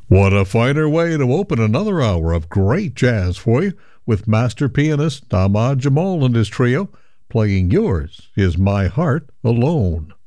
What a finer way to open another hour of great jazz for you with master pianist Ahmad Jamal and his trio playing Yours Is My Heart Alone.